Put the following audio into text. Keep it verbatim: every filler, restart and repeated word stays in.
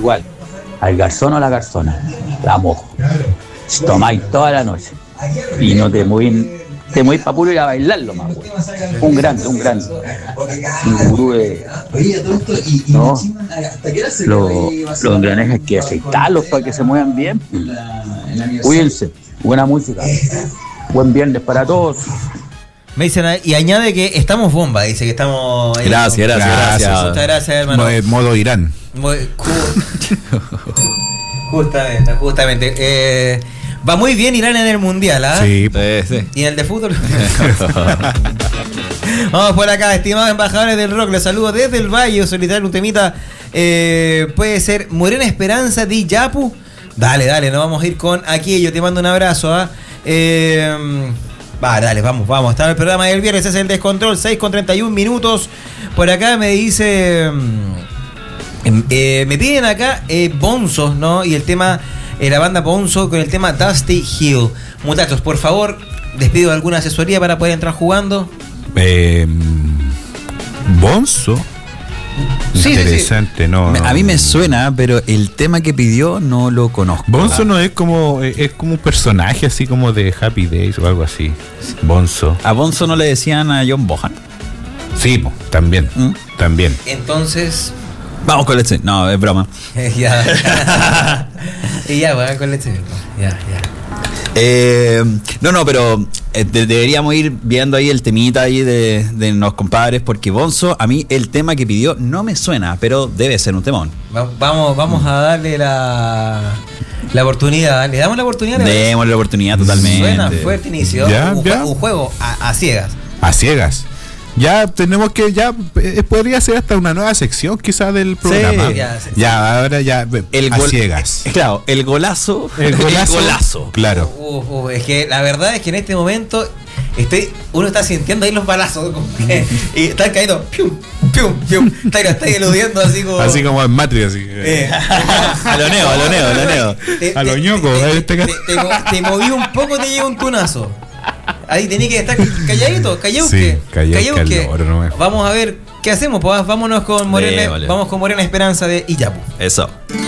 igual. Al garzón o a la garzona, la mojo. Tomáis toda la noche. Y no te movís, te movís para puro ir a bailarlo más, güey. Un grande, un grande. Un gurú de. No. Los lo engranajes hay que aceitarlos para que se muevan bien. Cuídense. Buena música. Buen viernes para todos. Me dicen, y añade que estamos bomba, dice que estamos... Gracias, gracias, gracias. Muchas gracias, hermano. Modo, modo Irán. Justamente, justamente. Eh, va muy bien Irán en el Mundial, ¿ah? ¿eh? Sí, sí, sí. ¿Y en el de fútbol? Vamos por acá, estimados embajadores del rock, les saludo desde el Valle, solitario un temita. Eh, puede ser Morena Esperanza de Yapu. Dale, dale, nos vamos a ir con aquello, te mando un abrazo, ¿ah? Eh... Va, dale, vamos, vamos. Está el programa del viernes, es el Descontrol, seis con treinta y un minutos. Por acá me dice... Eh, me piden acá eh, Bonzo, ¿no? Y el tema, eh, la banda Bonzo con el tema Dusty Hill. Muchachos, por favor, les pido alguna asesoría para poder entrar jugando. Eh, Bonzo. Sí, interesante, sí, sí. No, no. A mí me suena, pero el tema que pidió no lo conozco. Bonzo no es como es como un personaje así como de Happy Days o algo así. Bonzo. ¿A Bonzo no le decían a John Bohan? Sí, po, también, ¿Mm? también. Entonces... Vamos con Leche. No, es broma. ya. Y ya, bueno, con Leche. Ya, ya. Eh, no, no, pero eh, de, deberíamos ir viendo ahí el temita ahí de, de los compadres, porque Bonzo, a mí el tema que pidió no me suena, pero debe ser un temón. Va, vamos, vamos a darle la, la oportunidad. ¿Le damos la oportunidad? Démosle la oportunidad totalmente. Suena fuerte inicio. Ya, un, ya. un juego a, a ciegas. A ciegas. Ya tenemos que, ya eh, podría ser hasta una nueva sección quizás del programa. Sí, ya, ya, ahora ya el a gol, ciegas. Eh, claro, el golazo. El golazo. El golazo. Claro. Uh, uh, uh, es que la verdad es que en este momento estoy, uno está sintiendo ahí los balazos como que, y están cayendo. Pium, pium, pium. Está, está eludiendo así como. Así como en Matrix, así. Eh, a lo neo, a lo neo, a lo neo. Te, a lo ñoco. Te, este te, te, te, te moví un poco, te llega un tunazo. Ahí tenés que estar calladito, callado sí, que, callado que. Vamos a ver qué hacemos, pues vámonos con Morena, sí, vale. Vamos con Morena Esperanza de Iyapu. Eso.